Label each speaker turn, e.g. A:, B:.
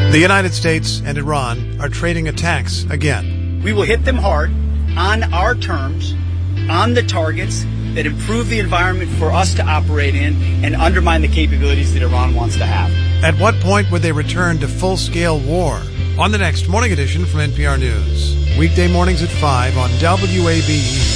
A: The United States and Iran are trading attacks again.
B: We will hit them hard, on our terms, on the targets that improve the environment for us to operate in and undermine the capabilities that Iran wants to have.
A: At what point would they return to full-scale war? On the next Morning Edition from NPR News. Weekday mornings at 5 on WABE.